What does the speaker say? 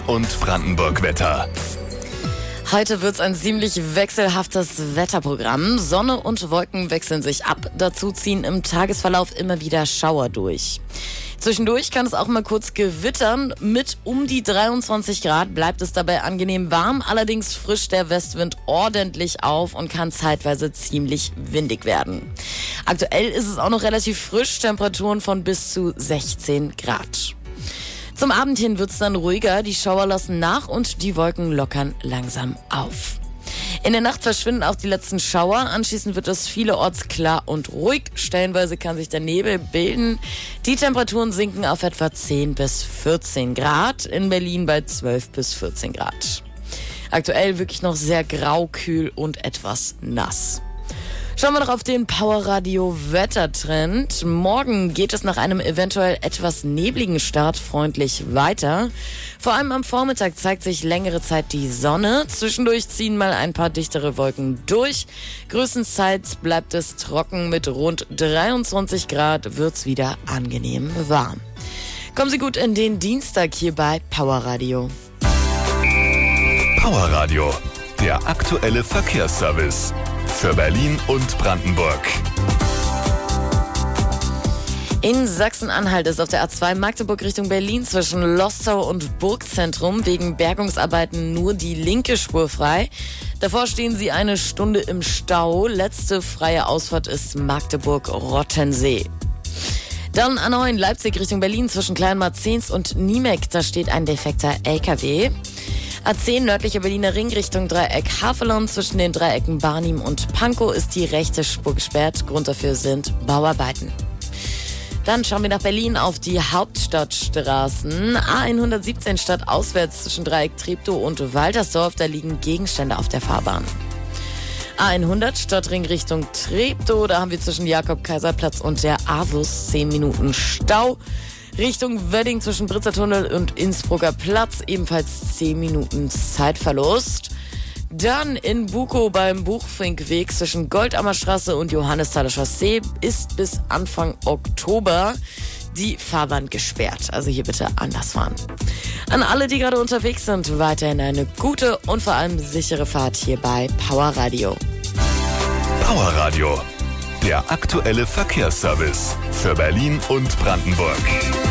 und Brandenburg-Wetter. Heute wird's ein ziemlich wechselhaftes Wetterprogramm. Sonne und Wolken wechseln sich ab. Dazu ziehen im Tagesverlauf immer wieder Schauer durch. Zwischendurch kann es auch mal kurz gewittern. Mit um die 23 Grad bleibt es dabei angenehm warm. Allerdings frischt der Westwind ordentlich auf und kann zeitweise ziemlich windig werden. Aktuell ist es auch noch relativ frisch. Temperaturen von bis zu 16 Grad. Zum Abend hin wird's dann ruhiger, die Schauer lassen nach und die Wolken lockern langsam auf. In der Nacht verschwinden auch die letzten Schauer, anschließend wird es vielerorts klar und ruhig, stellenweise kann sich der Nebel bilden. Die Temperaturen sinken auf etwa 10 bis 14 Grad, in Berlin bei 12 bis 14 Grad. Aktuell wirklich noch sehr grau, kühl und etwas nass. Schauen wir noch auf den Powerradio-Wettertrend. Morgen geht es nach einem eventuell etwas nebligen Start freundlich weiter. Vor allem am Vormittag zeigt sich längere Zeit die Sonne. Zwischendurch ziehen mal ein paar dichtere Wolken durch. Größtenteils bleibt es trocken. Mit rund 23 Grad wird's wieder angenehm warm. Kommen Sie gut in den Dienstag hier bei Powerradio. Powerradio, der aktuelle Verkehrsservice. Für Berlin und Brandenburg. In Sachsen-Anhalt ist auf der A2 Magdeburg Richtung Berlin zwischen Lostau und Burgzentrum wegen Bergungsarbeiten nur die linke Spur frei. Davor stehen Sie eine Stunde im Stau. Letzte freie Ausfahrt ist Magdeburg-Rottensee. Dann A9 Leipzig Richtung Berlin zwischen Kleinmarzens und Niemek. Da steht ein defekter LKW. A10 nördlicher Berliner Ring Richtung Dreieck Havelland. Zwischen den Dreiecken Barnim und Pankow ist die rechte Spur gesperrt. Grund dafür sind Bauarbeiten. Dann schauen wir nach Berlin auf die Hauptstadtstraßen. A117 stadtauswärts zwischen Dreieck Treptow und Waltersdorf. Da liegen Gegenstände auf der Fahrbahn. A100 Stadtring Richtung Treptow. Da haben wir zwischen Jakob-Kaiser-Platz und der AWUS 10 Minuten Stau. Richtung Wedding zwischen Britzertunnel und Innsbrucker Platz ebenfalls 10 Minuten Zeitverlust. Dann in Bukow beim Buchfinkweg zwischen Goldammer Straße und Johannesthaler Chaussee ist bis Anfang Oktober die Fahrbahn gesperrt. Also hier bitte anders fahren. An alle, die gerade unterwegs sind, weiterhin eine gute und vor allem sichere Fahrt hier bei Powerradio. Powerradio, der aktuelle Verkehrsservice für Berlin und Brandenburg.